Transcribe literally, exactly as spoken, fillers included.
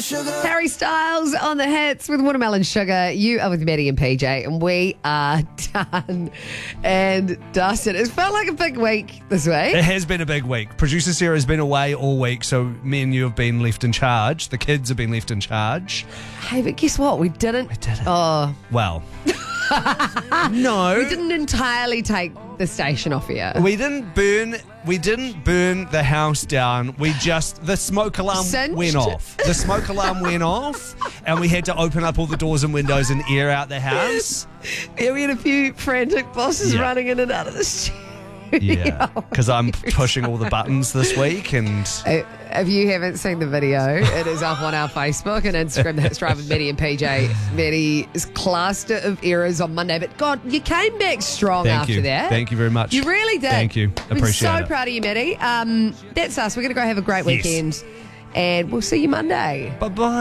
Harry Styles on the hits with Watermelon Sugar. You are with Maddie and P J, and we are done and dusted. It's felt like a big week this week. It has been a big week. Producer Sarah has been away all week, so me and you have been left in charge. The kids have been left in charge. Hey, but guess what? We didn't. We didn't. Oh, Well, no. we didn't entirely take the station off here. We didn't burn. We didn't burn the house down. We just the smoke alarm Singed? went off. The smoke alarm went off, and we had to open up all the doors and windows and air out the house. Yeah, we had a few frantic bosses Yeah. running in and out of the studio. Yeah, because I'm pushing all the buttons this week, and Uh, If you haven't seen the video, it is up on our Facebook and Instagram, The Hits Drive with Maddie and P J. Maddie's cluster of errors on Monday, but God, you came back strong thank after you, that. thank you very much. You really did. Thank you, I'm appreciate so it. proud of you, Maddie. Um, that's us. We're going to go have a great Yes. weekend, and we'll see you Monday. Bye bye.